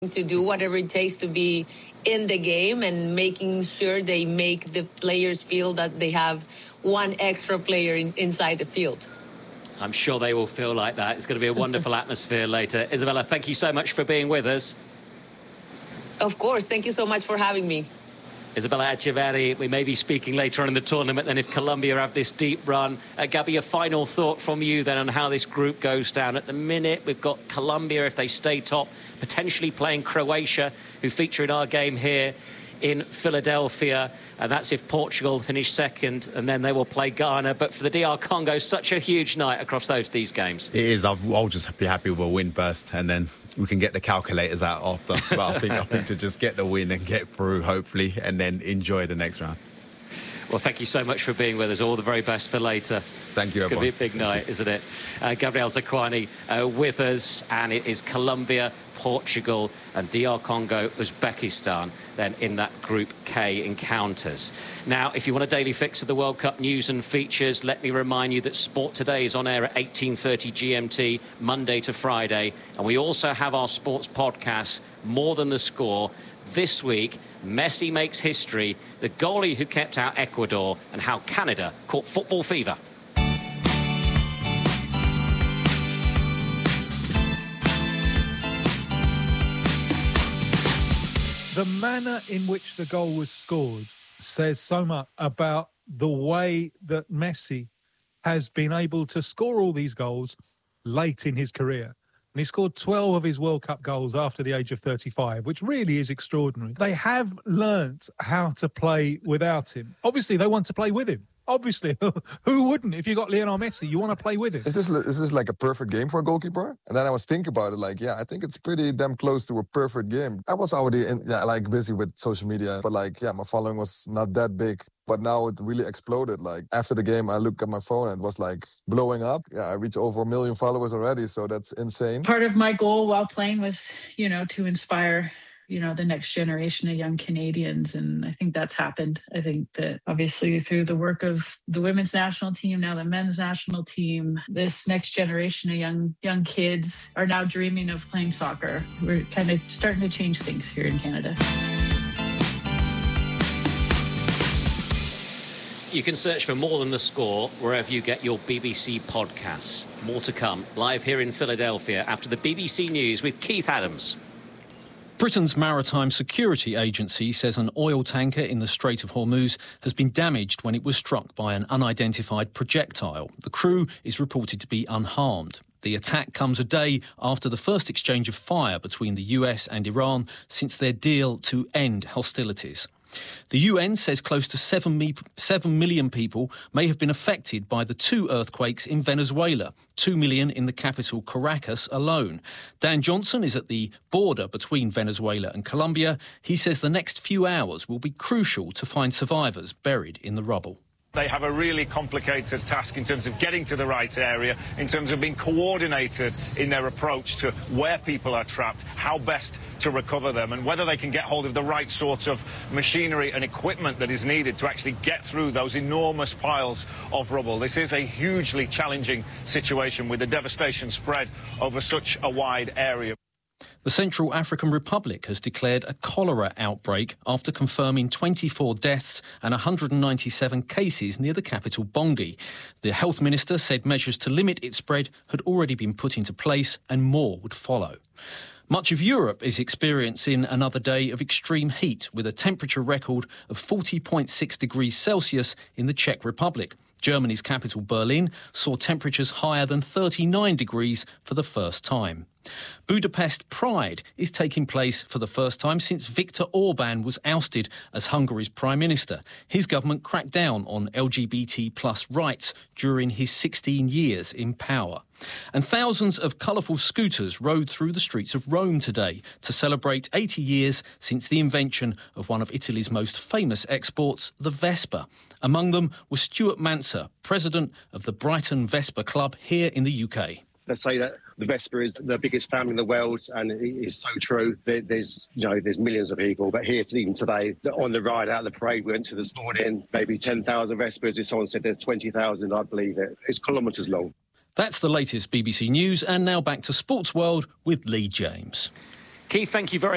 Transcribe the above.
to do whatever it takes to be in the game and making sure they make the players feel that they have one extra player inside the field. I'm sure they will feel like that. It's going to be a wonderful atmosphere later. Isabella, thank you so much for being with us. Of course. Thank you so much for having me. Isabella Etcheverry, we may be speaking later on in the tournament then if Colombia have this deep run. Gabby, a final thought from you then on how this group goes down. At the minute, we've got Colombia, if they stay top, potentially playing Croatia, who feature in our game here in Philadelphia, and that's if Portugal finish second, and then they will play Ghana. But for the DR Congo, such a huge night across these games. It is. I'll just be happy with a win first, and then we can get the calculators out after. But I think to just get the win and get through, hopefully, and then enjoy the next round. Well, thank you so much for being with us. All the very best for later. Thank you, everyone. It's going to be a big night, isn't it? Gabriel Zakuani with us, and it is Colombia, Portugal and DR Congo, Uzbekistan then in that Group K encounters. Now, if you want a daily fix of the World Cup news and features, let me remind you that Sport Today is on air at 18:30 GMT, Monday to Friday. And we also have our sports podcast, More Than the Score. This week, Messi makes history, the goalie who kept out Ecuador, and how Canada caught football fever. The manner in which the goal was scored says so much about the way that Messi has been able to score all these goals late in his career. And he scored 12 of his World Cup goals after the age of 35, which really is extraordinary. They have learnt how to play without him. Obviously, they want to play with him. Obviously, who wouldn't? If you got Lionel Messi, you want to play with him. Is this like a perfect game for a goalkeeper? And then I was thinking about it, like, yeah, I think it's pretty damn close to a perfect game. I was already busy with social media, but my following was not that big. But now it really exploded. Like after the game, I looked at my phone and it was like blowing up. Yeah, I reached over 1 million followers already, so that's insane. Part of my goal while playing was, to inspire the next generation of young Canadians. And I think that's happened. I think that obviously through the work of the women's national team, now the men's national team, this next generation of young kids are now dreaming of playing soccer. We're kind of starting to change things here in Canada. You can search for More Than the Score wherever you get your BBC podcasts. More to come, live here in Philadelphia after the BBC News with Keith Adams. Britain's Maritime Security Agency says an oil tanker in the Strait of Hormuz has been damaged when it was struck by an unidentified projectile. The crew is reported to be unharmed. The attack comes a day after the first exchange of fire between the US and Iran since their deal to end hostilities. The UN says close to 7 million people may have been affected by the 2 earthquakes in Venezuela, 2 million in the capital Caracas alone. Dan Johnson is at the border between Venezuela and Colombia. He says the next few hours will be crucial to find survivors buried in the rubble. They have a really complicated task in terms of getting to the right area, in terms of being coordinated in their approach to where people are trapped, how best to recover them, and whether they can get hold of the right sorts of machinery and equipment that is needed to actually get through those enormous piles of rubble. This is a hugely challenging situation with the devastation spread over such a wide area. The Central African Republic has declared a cholera outbreak after confirming 24 deaths and 197 cases near the capital Bangui. The health minister said measures to limit its spread had already been put into place and more would follow. Much of Europe is experiencing another day of extreme heat with a temperature record of 40.6 degrees Celsius in the Czech Republic. Germany's capital, Berlin, saw temperatures higher than 39 degrees for the first time. Budapest Pride is taking place for the first time since Viktor Orban was ousted as Hungary's Prime Minister. His government cracked down on LGBT plus rights during his 16 years in power. And thousands of colourful scooters rode through the streets of Rome today to celebrate 80 years since the invention of one of Italy's most famous exports, the Vespa. Among them was Stuart Manser, president of the Brighton Vespa Club here in the UK. Let's say that the Vespa is the biggest family in the world, and it is so true. There's millions of people, but here even today, on the ride out of the parade, we went to this morning, maybe 10,000 Vespas. If someone said there's 20,000, I'd believe it. It's kilometres long. That's the latest BBC News, and now back to Sports World with Lee James. Keith, thank you very much.